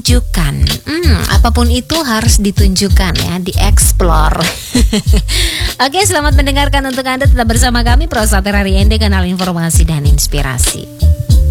ditunjukkan. Apapun itu harus ditunjukkan ya, dieksplor. Oke, selamat mendengarkan untuk Anda, tetap bersama kami Pro Sater Hari Ende, kanal informasi dan inspirasi.